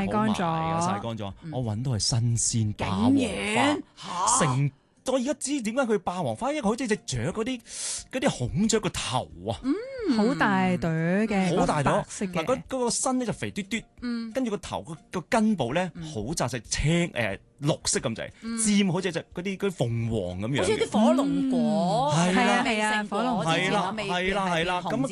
曬乾咗，我揾到係新鮮霸王花，成。我而家知點解佢霸王花，因為佢好似隻雀嗰啲孔雀個頭啊， 好大朵嘅， 好大朵， 白色嘅。 嗰個身咧就肥嘟嘟，跟住個頭個根部咧好窄細綠色咁滯，尖好似隻嗰啲鳳凰咁樣， 好似啲火龍果， 係啦係啊，火龍果係啦，咁